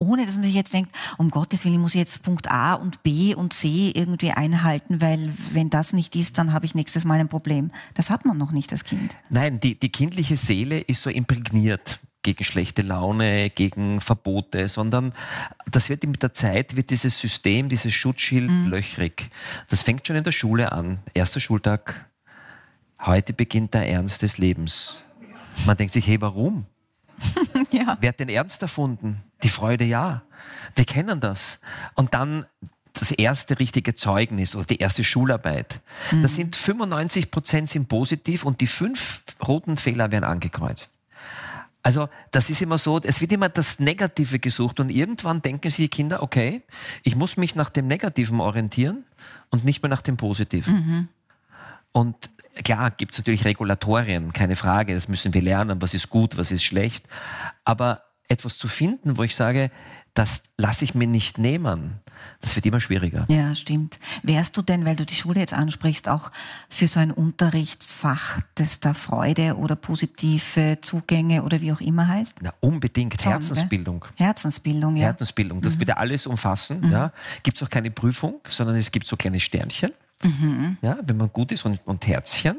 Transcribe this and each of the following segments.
ohne dass man sich jetzt denkt, um Gottes Willen, ich muss jetzt Punkt A und B und C irgendwie einhalten, weil wenn das nicht ist, dann habe ich nächstes Mal ein Problem. Das hat man noch nicht als Kind. Nein, die kindliche Seele ist so imprägniert gegen schlechte Laune, gegen Verbote, sondern das wird mit der Zeit, wird dieses System, dieses Schutzschild löchrig. Das fängt schon in der Schule an. Erster Schultag, heute beginnt der Ernst des Lebens. Man denkt sich, hey, warum? Ja. Wer hat den Ernst erfunden? Die Freude, ja. Wir kennen das. Und dann das erste richtige Zeugnis oder die erste Schularbeit. Das sind 95% sind positiv und die 5 roten Fehler werden angekreuzt. Also das ist immer so, es wird immer das Negative gesucht und irgendwann denken sich die Kinder, okay, ich muss mich nach dem Negativen orientieren und nicht mehr nach dem Positiven. Und klar gibt es natürlich Regulatorien, keine Frage, das müssen wir lernen, was ist gut, was ist schlecht, aber etwas zu finden, wo ich sage, das lasse ich mir nicht nehmen, das wird immer schwieriger. Ja, stimmt. Wärst du denn, weil du die Schule jetzt ansprichst, auch für so ein Unterrichtsfach, das da Freude oder positive Zugänge oder wie auch immer heißt? Na, unbedingt. Herzensbildung. Herzensbildung, ja. Herzensbildung, das wird ja alles umfassen. Ja. Gibt es auch keine Prüfung, sondern es gibt so kleine Sternchen. Ja, wenn man gut ist und Herzchen.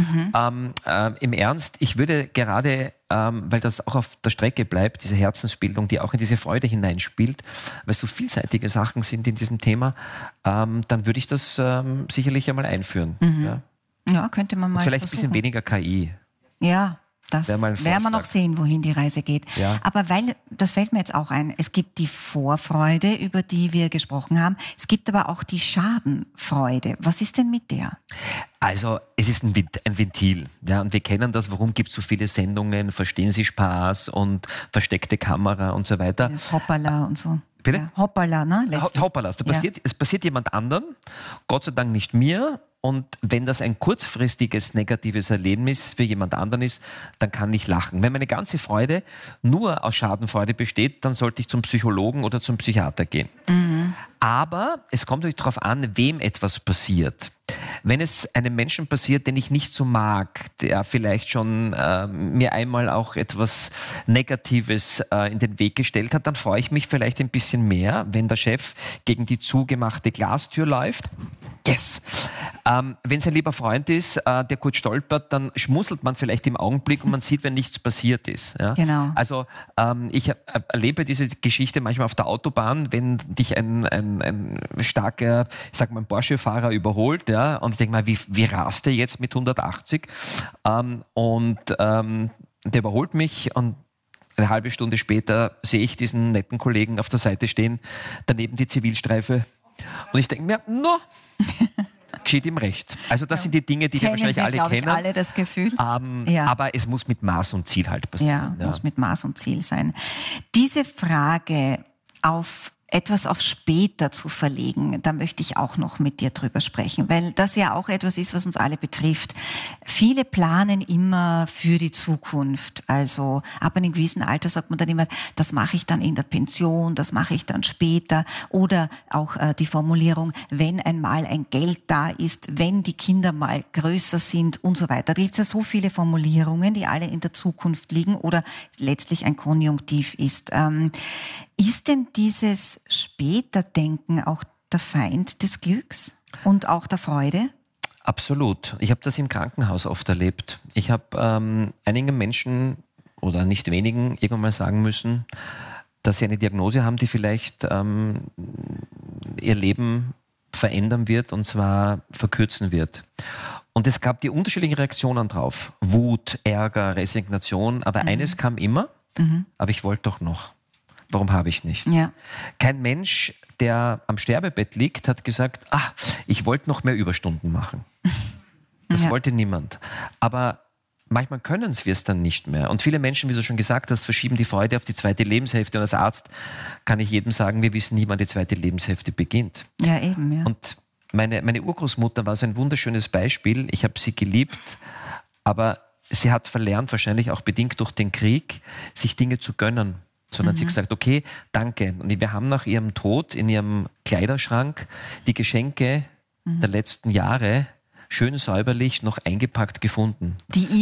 Im Ernst, ich würde gerade, weil das auch auf der Strecke bleibt, diese Herzensbildung, die auch in diese Freude hineinspielt, weil so vielseitige Sachen sind in diesem Thema, dann würde ich das sicherlich einmal einführen. Ja, könnte man mal und vielleicht versuchen. ein bisschen weniger KI. Ja, das werden wir noch sehen, wohin die Reise geht. Ja. Aber das fällt mir jetzt auch ein, es gibt die Vorfreude, über die wir gesprochen haben. Es gibt aber auch die Schadenfreude. Was ist denn mit der? Also es ist ein Ventil. Ja, und wir kennen das, warum gibt es so viele Sendungen, Verstehen Sie Spaß und versteckte Kamera und so weiter. Das Hoppala und so. Bitte? Ja, Hoppala, ne? Hoppala, es passiert jemand anderen, Gott sei Dank nicht mir. Und wenn das ein kurzfristiges negatives Erlebnis für jemand anderen ist, dann kann ich lachen. Wenn meine ganze Freude nur aus Schadenfreude besteht, dann sollte ich zum Psychologen oder zum Psychiater gehen. Aber es kommt natürlich darauf an, wem etwas passiert. Wenn es einem Menschen passiert, den ich nicht so mag, der vielleicht schon mir einmal auch etwas Negatives in den Weg gestellt hat, dann freue ich mich vielleicht ein bisschen mehr, wenn der Chef gegen die zugemachte Glastür läuft. Yes! Wenn es ein lieber Freund ist, der kurz stolpert, dann schmunzelt man vielleicht im Augenblick und man sieht, wenn nichts passiert ist. Ja? Genau. Also ich erlebe diese Geschichte manchmal auf der Autobahn, wenn dich ein starker, ich sag mal, ein Porsche-Fahrer überholt, ja, und ich denke mal, wie rast der jetzt mit 180? Der überholt mich und eine halbe Stunde später sehe ich diesen netten Kollegen auf der Seite stehen, daneben die Zivilstreife. Und ich denke mir, geschieht ihm recht. Also das sind die Dinge, die wir wahrscheinlich alle kennen. Alle das Gefühl. Aber es muss mit Maß und Ziel halt passieren. Ja, muss mit Maß und Ziel sein. Diese Frage auf später zu verlegen, da möchte ich auch noch mit dir drüber sprechen, weil das ja auch etwas ist, was uns alle betrifft. Viele planen immer für die Zukunft. Also ab einem gewissen Alter sagt man dann immer, das mache ich dann in der Pension, das mache ich dann später. Oder auch die Formulierung, wenn einmal ein Geld da ist, wenn die Kinder mal größer sind und so weiter. Da gibt es ja so viele Formulierungen, die alle in der Zukunft liegen oder letztlich ein Konjunktiv ist. Ist denn dieses Späterdenken auch der Feind des Glücks und auch der Freude? Absolut. Ich habe das im Krankenhaus oft erlebt. Ich habe einigen Menschen oder nicht wenigen irgendwann mal sagen müssen, dass sie eine Diagnose haben, die vielleicht ihr Leben verändern wird und zwar verkürzen wird. Und es gab die unterschiedlichen Reaktionen drauf. Wut, Ärger, Resignation. Aber eines kam immer, aber ich wollte doch noch. Warum habe ich nicht? Ja. Kein Mensch, der am Sterbebett liegt, hat gesagt, ich wollte noch mehr Überstunden machen. Das wollte niemand. Aber manchmal können wir es dann nicht mehr. Und viele Menschen, wie du schon gesagt hast, verschieben die Freude auf die zweite Lebenshälfte. Und als Arzt kann ich jedem sagen, wir wissen nie, wann die zweite Lebenshälfte beginnt. Ja, eben, ja. Und meine Urgroßmutter war so ein wunderschönes Beispiel. Ich habe sie geliebt, aber sie hat verlernt, wahrscheinlich auch bedingt durch den Krieg, sich Dinge zu gönnen. Sondern sie hat gesagt, okay, danke. Und wir haben nach ihrem Tod in ihrem Kleiderschrank die Geschenke der letzten Jahre schön säuberlich noch eingepackt gefunden. Die ihr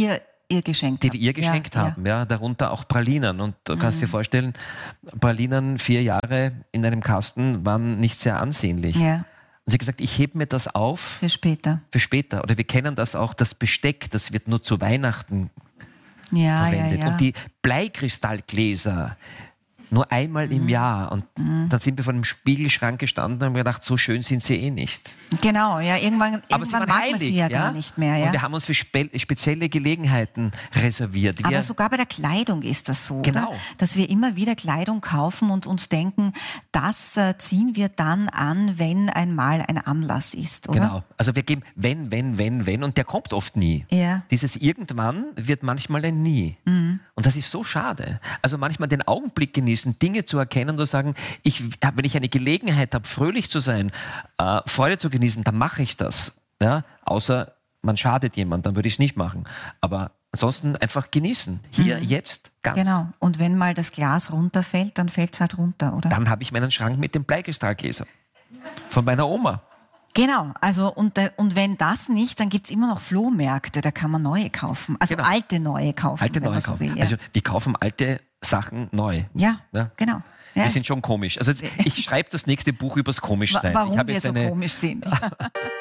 ihr geschenkt die wir ihr geschenkt haben. Ja, darunter auch Pralinen. Und du kannst dir vorstellen, Pralinen 4 Jahre in einem Kasten waren nicht sehr ansehnlich. Ja. Und sie hat gesagt, ich hebe mir das auf Für später. für später. Oder wir kennen das auch, das Besteck, das wird nur zu Weihnachten Ja, verwendet. ja, ja. Und die Bleikristallgläser nur einmal im Jahr. Und dann sind wir vor dem Spiegelschrank gestanden und haben gedacht, so schön sind sie eh nicht. Genau, ja, irgendwann Aber sie mag waren man sie heilig, ja gar nicht mehr. Und Ja. wir haben uns für spezielle Gelegenheiten reserviert. Aber sogar bei der Kleidung ist das so, Genau. oder? Dass wir immer wieder Kleidung kaufen und uns denken, das ziehen wir dann an, wenn einmal ein Anlass ist, oder? Genau. Also wir geben wenn und der kommt oft nie. Ja. Dieses irgendwann wird manchmal ein nie. Und das ist so schade. Also manchmal den Augenblick genießen, Dinge zu erkennen und sagen, wenn ich eine Gelegenheit habe, fröhlich zu sein, Freude zu genießen, dann mache ich das. Ja? Außer man schadet jemand, dann würde ich es nicht machen. Aber ansonsten einfach genießen. Hier, jetzt, ganz. Genau. Und wenn mal das Glas runterfällt, dann fällt es halt runter, oder? Dann habe ich meinen Schrank mit den Bleikristallgläsern von meiner Oma. Genau, also und wenn das nicht, dann gibt es immer noch Flohmärkte, da kann man neue kaufen. Also Genau. alte neue kaufen, Alte wenn neue man so kaufen. will. Ja, Also wir kaufen alte Sachen neu. ja, Ja. genau. Ja, Die sind schon komisch. Also ich schreibe das nächste Buch übers Komischsein. warum ich habe wir jetzt so eine komisch sind.